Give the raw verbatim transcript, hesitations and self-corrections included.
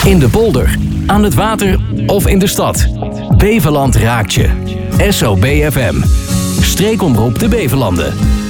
In de polder, aan het water of in de stad. Beverland raakt je. S O B F M. Streekomroep de Beverlanden.